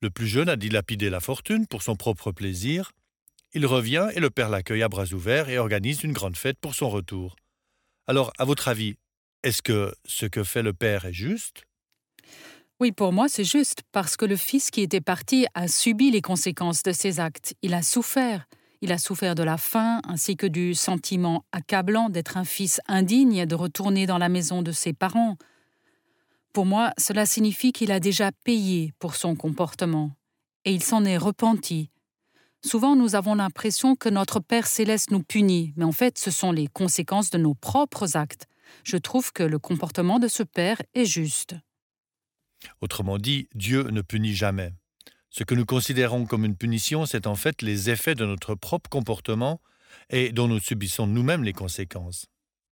Le plus jeune a dilapidé la fortune pour son propre plaisir. Il revient et le père l'accueille à bras ouverts et organise une grande fête pour son retour. Alors, à votre avis, est-ce que ce que fait le père est juste? Oui, pour moi, c'est juste, parce que le fils qui était parti a subi les conséquences de ses actes. Il a souffert. Il a souffert de la faim, ainsi que du sentiment accablant d'être un fils indigne et de retourner dans la maison de ses parents. Pour moi, cela signifie qu'il a déjà payé pour son comportement. Et il s'en est repenti. Souvent, nous avons l'impression que notre Père céleste nous punit, mais en fait, ce sont les conséquences de nos propres actes. Je trouve que le comportement de ce Père est juste. Autrement dit, Dieu ne punit jamais. Ce que nous considérons comme une punition, c'est en fait les effets de notre propre comportement et dont nous subissons nous-mêmes les conséquences.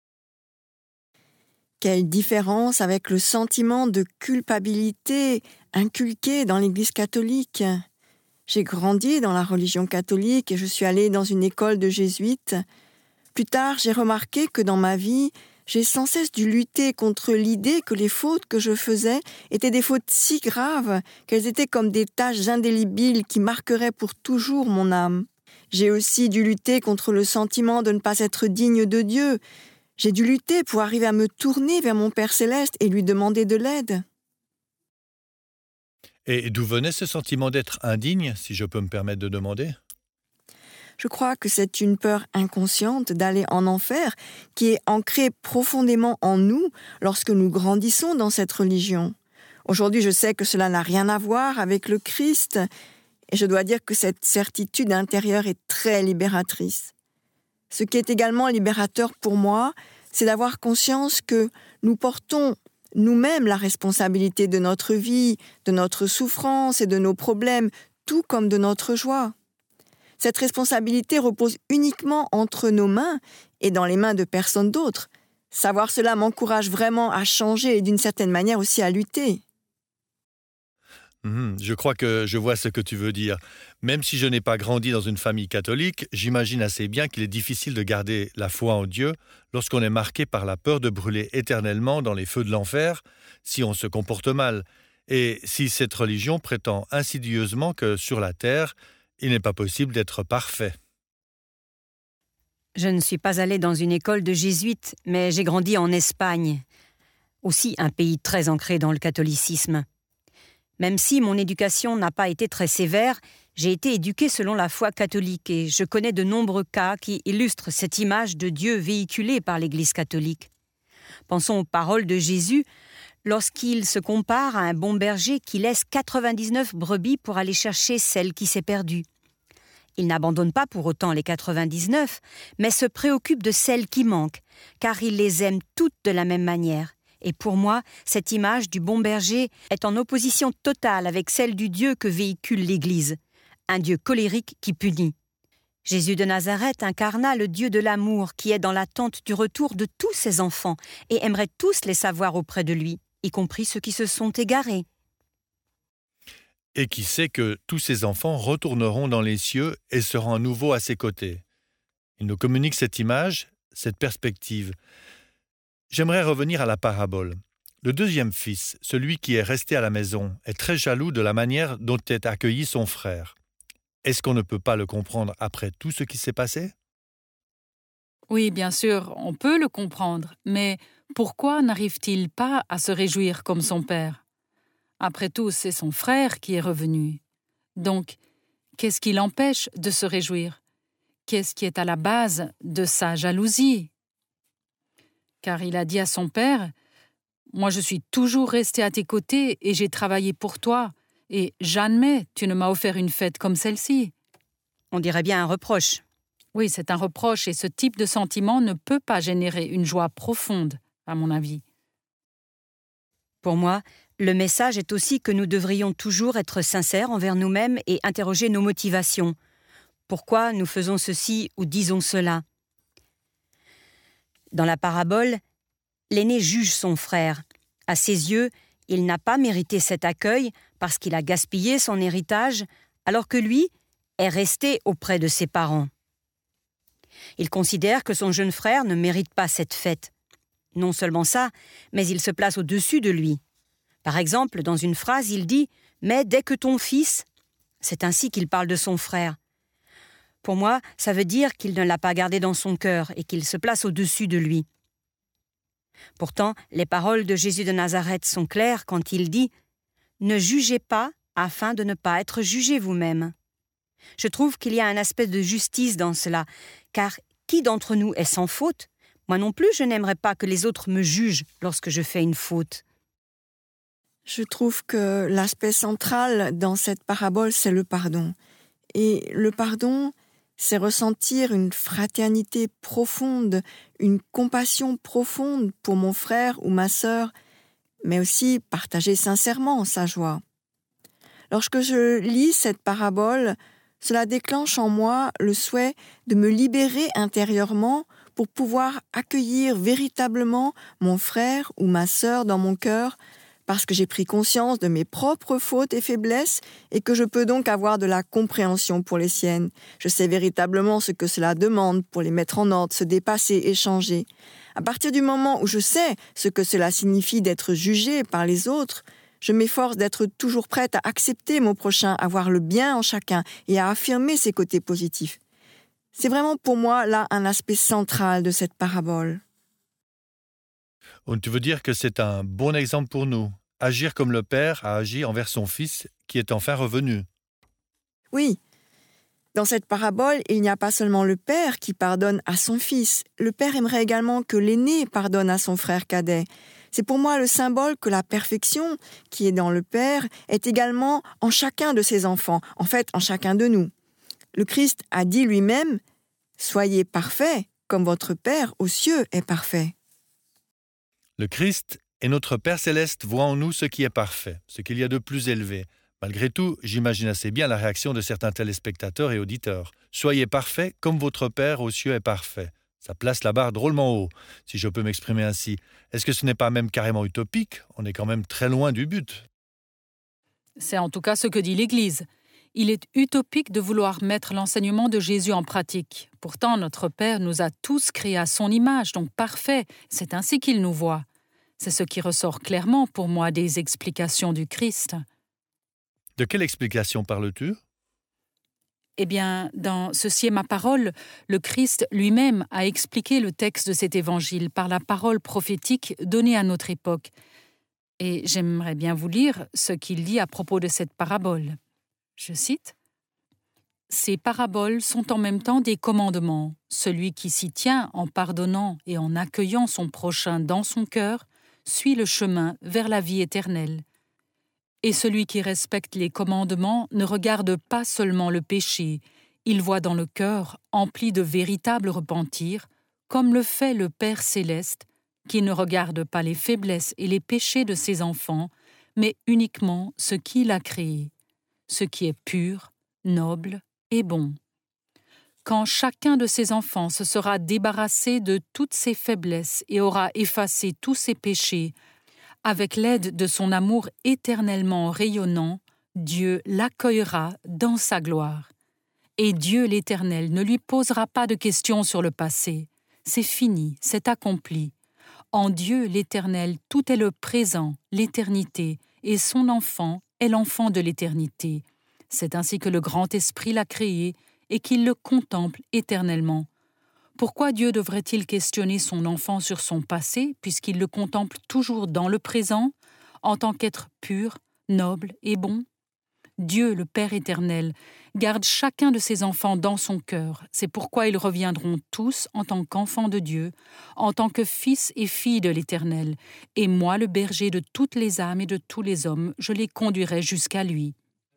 Quelle différence avec le sentiment de culpabilité inculqué dans l'Église catholique. J'ai grandi dans la religion catholique et je suis allée dans une école de jésuites. Plus tard, j'ai remarqué que dans ma vie, j'ai sans cesse dû lutter contre l'idée que les fautes que je faisais étaient des fautes si graves qu'elles étaient comme des taches indélébiles qui marqueraient pour toujours mon âme. J'ai aussi dû lutter contre le sentiment de ne pas être digne de Dieu. J'ai dû lutter pour arriver à me tourner vers mon Père céleste et lui demander de l'aide. Et d'où venait ce sentiment d'être indigne, si je peux me permettre de demander? Je crois que c'est une peur inconsciente d'aller en enfer qui est ancrée profondément en nous lorsque nous grandissons dans cette religion. Aujourd'hui, je sais que cela n'a rien à voir avec le Christ et je dois dire que cette certitude intérieure est très libératrice. Ce qui est également libérateur pour moi, c'est d'avoir conscience que nous portons nous-mêmes la responsabilité de notre vie, de notre souffrance et de nos problèmes, tout comme de notre joie. Cette responsabilité repose uniquement entre nos mains et dans les mains de personne d'autre. Savoir cela m'encourage vraiment à changer et d'une certaine manière aussi à lutter. Je crois que je vois ce que tu veux dire. Même si je n'ai pas grandi dans une famille catholique, j'imagine assez bien qu'il est difficile de garder la foi en Dieu lorsqu'on est marqué par la peur de brûler éternellement dans les feux de l'enfer si on se comporte mal, et si cette religion prétend insidieusement que sur la terre, il n'est pas possible d'être parfait. Je ne suis pas allée dans une école de jésuites, mais j'ai grandi en Espagne, aussi un pays très ancré dans le catholicisme. Même si mon éducation n'a pas été très sévère, j'ai été éduquée selon la foi catholique et je connais de nombreux cas qui illustrent cette image de Dieu véhiculée par l'Église catholique. Pensons aux paroles de Jésus lorsqu'il se compare à un bon berger qui laisse 99 brebis pour aller chercher celle qui s'est perdue. Il n'abandonne pas pour autant les 99, mais se préoccupe de celles qui manquent, car il les aime toutes de la même manière. Et pour moi, cette image du bon berger est en opposition totale avec celle du Dieu que véhicule l'Église, un Dieu colérique qui punit. Jésus de Nazareth incarna le Dieu de l'amour qui est dans l'attente du retour de tous ses enfants et aimerait tous les savoir auprès de lui, y compris ceux qui se sont égarés. Et qui sait que tous ces enfants retourneront dans les cieux et seront à nouveau à ses côtés. Il nous communique cette image, cette perspective. J'aimerais revenir à la parabole. Le deuxième fils, celui qui est resté à la maison, est très jaloux de la manière dont est accueilli son frère. Est-ce qu'on ne peut pas le comprendre après tout ce qui s'est passé? Oui, bien sûr, on peut le comprendre, mais pourquoi n'arrive-t-il pas à se réjouir comme son père? Après tout, c'est son frère qui est revenu. Donc, qu'est-ce qui l'empêche de se réjouir? Qu'est-ce qui est à la base de sa jalousie? Car il a dit à son père, « Moi je suis toujours resté à tes côtés et j'ai travaillé pour toi, et jamais tu ne m'as offert une fête comme celle-ci. » On dirait bien un reproche. Oui, c'est un reproche et ce type de sentiment ne peut pas générer une joie profonde, à mon avis. Pour moi, le message est aussi que nous devrions toujours être sincères envers nous-mêmes et interroger nos motivations. Pourquoi nous faisons ceci ou disons cela? Dans la parabole, l'aîné juge son frère. À ses yeux, il n'a pas mérité cet accueil parce qu'il a gaspillé son héritage, alors que lui est resté auprès de ses parents. Il considère que son jeune frère ne mérite pas cette fête. Non seulement ça, mais il se place au-dessus de lui. Par exemple, dans une phrase, il dit « Mais dès que ton fils, c'est ainsi qu'il parle de son frère. Pour moi, ça veut dire qu'il ne l'a pas gardé dans son cœur et qu'il se place au-dessus de lui. Pourtant, les paroles de Jésus de Nazareth sont claires quand il dit « Ne jugez pas afin de ne pas être jugés vous-même ». Je trouve qu'il y a un aspect de justice dans cela, car qui d'entre nous est sans faute? Moi non plus, je n'aimerais pas que les autres me jugent lorsque je fais une faute. Je trouve que l'aspect central dans cette parabole, c'est le pardon. Et le pardon, c'est ressentir une fraternité profonde, une compassion profonde pour mon frère ou ma sœur, mais aussi partager sincèrement sa joie. Lorsque je lis cette parabole, cela déclenche en moi le souhait de me libérer intérieurement pour pouvoir accueillir véritablement mon frère ou ma sœur dans mon cœur, parce que j'ai pris conscience de mes propres fautes et faiblesses et que je peux donc avoir de la compréhension pour les siennes. Je sais véritablement ce que cela demande pour les mettre en ordre, se dépasser et changer. À partir du moment où je sais ce que cela signifie d'être jugé par les autres, je m'efforce d'être toujours prête à accepter mon prochain, à voir le bien en chacun et à affirmer ses côtés positifs. C'est vraiment pour moi là un aspect central de cette parabole. Tu veux dire que c'est un bon exemple pour nous, agir comme le Père a agi envers son Fils qui est enfin revenu. Oui, dans cette parabole, il n'y a pas seulement le Père qui pardonne à son Fils. Le Père aimerait également que l'aîné pardonne à son frère cadet. C'est pour moi le symbole que la perfection qui est dans le Père est également en chacun de ses enfants, en fait en chacun de nous. Le Christ a dit lui-même « Soyez parfaits, comme votre Père aux cieux est parfait ». Le Christ et notre Père céleste voient en nous ce qui est parfait, ce qu'il y a de plus élevé. Malgré tout, j'imagine assez bien la réaction de certains téléspectateurs et auditeurs. « Soyez parfaits comme votre Père aux cieux est parfait ». Ça place la barre drôlement haut, si je peux m'exprimer ainsi. Est-ce que ce n'est pas même carrément utopique? On est quand même très loin du but. C'est en tout cas ce que dit l'Église. Il est utopique de vouloir mettre l'enseignement de Jésus en pratique. Pourtant, notre Père nous a tous créés à son image, donc parfait. C'est ainsi qu'il nous voit. C'est ce qui ressort clairement pour moi des explications du Christ. De quelle explication parles-tu? Eh bien, dans Ceci est ma parole, le Christ lui-même a expliqué le texte de cet évangile par la parole prophétique donnée à notre époque. Et j'aimerais bien vous lire ce qu'il dit à propos de cette parabole. Je cite « Ces paraboles sont en même temps des commandements. Celui qui s'y tient en pardonnant et en accueillant son prochain dans son cœur suit le chemin vers la vie éternelle. Et celui qui respecte les commandements ne regarde pas seulement le péché, il voit dans le cœur empli de véritable repentir, comme le fait le Père céleste, qui ne regarde pas les faiblesses et les péchés de ses enfants, mais uniquement ce qu'il a créé, ce qui est pur, noble et bon. Quand chacun de ses enfants se sera débarrassé de toutes ses faiblesses et aura effacé tous ses péchés, avec l'aide de son amour éternellement rayonnant, Dieu l'accueillera dans sa gloire. Et Dieu l'Éternel ne lui posera pas de questions sur le passé. C'est fini, c'est accompli. En Dieu l'Éternel, tout est le présent, l'éternité, et son enfant est l'enfant de l'éternité. C'est ainsi que le grand Esprit l'a créé et qu'il le contemple éternellement. Pourquoi Dieu devrait-il questionner son enfant sur son passé, puisqu'il le contemple toujours dans le présent, en tant qu'être pur, noble et bon? Dieu, le Père éternel, garde chacun de ses enfants dans son cœur. C'est pourquoi ils reviendront tous en tant qu'enfants de Dieu, en tant que fils et filles de l'Éternel. Et moi, le berger de toutes les âmes et de tous les hommes, je les conduirai jusqu'à lui.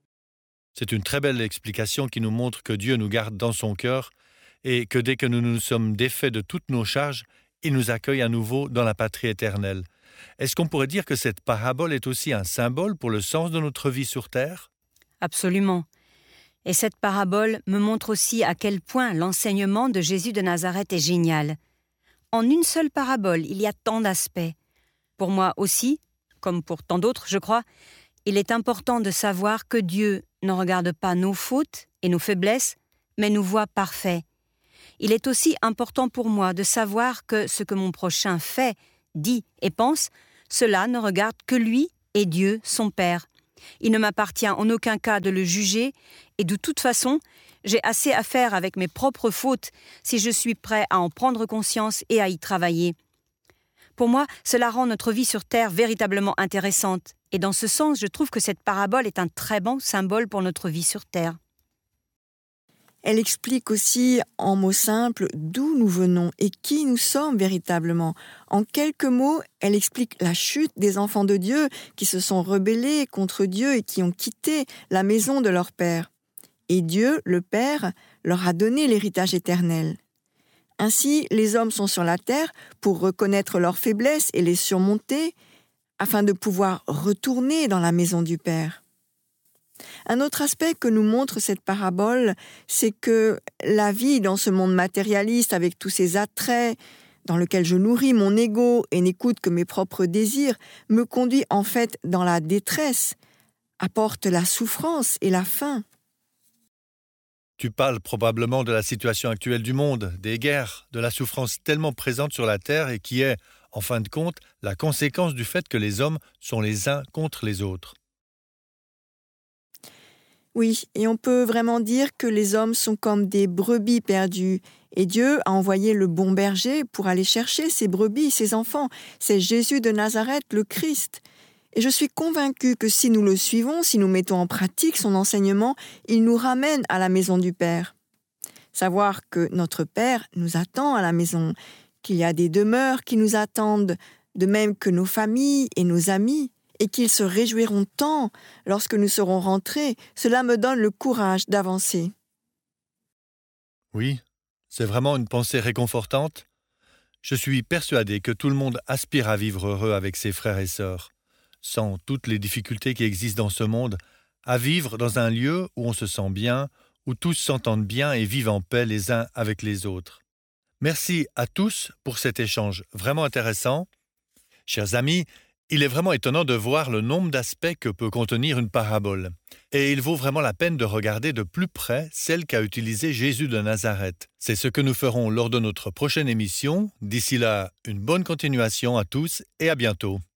C'est une très belle explication qui nous montre que Dieu nous garde dans son cœur et que dès que nous nous sommes défaits de toutes nos charges, il nous accueille à nouveau dans la patrie éternelle. Est-ce qu'on pourrait dire que cette parabole est aussi un symbole pour le sens de notre vie sur terre? Absolument. Et cette parabole me montre aussi à quel point l'enseignement de Jésus de Nazareth est génial. En une seule parabole, il y a tant d'aspects. Pour moi aussi, comme pour tant d'autres, je crois, il est important de savoir que Dieu ne regarde pas nos fautes et nos faiblesses, mais nous voit parfaits. Il est aussi important pour moi de savoir que ce que mon prochain fait, dit et pense, cela ne regarde que lui et Dieu, son Père. Il ne m'appartient en aucun cas de le juger, et de toute façon, j'ai assez à faire avec mes propres fautes si je suis prêt à en prendre conscience et à y travailler. Pour moi, cela rend notre vie sur Terre véritablement intéressante, et dans ce sens, je trouve que cette parabole est un très bon symbole pour notre vie sur Terre. Elle explique aussi, en mots simples, d'où nous venons et qui nous sommes véritablement. En quelques mots, elle explique la chute des enfants de Dieu qui se sont rebellés contre Dieu et qui ont quitté la maison de leur Père. Et Dieu, le Père, leur a donné l'héritage éternel. Ainsi, les hommes sont sur la terre pour reconnaître leurs faiblesses et les surmonter, afin de pouvoir retourner dans la maison du Père. Un autre aspect que nous montre cette parabole, c'est que la vie dans ce monde matérialiste avec tous ses attraits, dans lequel je nourris mon ego et n'écoute que mes propres désirs, me conduit en fait dans la détresse, apporte la souffrance et la faim. Tu parles probablement de la situation actuelle du monde, des guerres, de la souffrance tellement présente sur la Terre et qui est, en fin de compte, la conséquence du fait que les hommes sont les uns contre les autres. Oui, et on peut vraiment dire que les hommes sont comme des brebis perdues. Et Dieu a envoyé le bon berger pour aller chercher ces brebis, ces enfants. C'est Jésus de Nazareth, le Christ. Et je suis convaincue que si nous le suivons, si nous mettons en pratique son enseignement, il nous ramène à la maison du Père. Savoir que notre Père nous attend à la maison, qu'il y a des demeures qui nous attendent, de même que nos familles et nos amis, et qu'ils se réjouiront tant lorsque nous serons rentrés, cela me donne le courage d'avancer. Oui, c'est vraiment une pensée réconfortante. Je suis persuadé que tout le monde aspire à vivre heureux avec ses frères et sœurs, sans toutes les difficultés qui existent dans ce monde, à vivre dans un lieu où on se sent bien, où tous s'entendent bien et vivent en paix les uns avec les autres. Merci à tous pour cet échange vraiment intéressant. Chers amis, il est vraiment étonnant de voir le nombre d'aspects que peut contenir une parabole. Et il vaut vraiment la peine de regarder de plus près celle qu'a utilisée Jésus de Nazareth. C'est ce que nous ferons lors de notre prochaine émission. D'ici là, une bonne continuation à tous et à bientôt.